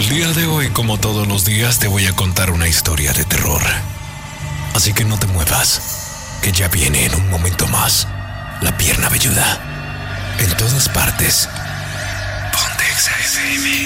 El día de hoy, como todos los días, te voy a contar una historia de terror. Así que no te muevas, que ya viene en un momento más la pierna velluda. En todas partes. Ponte Exa FM.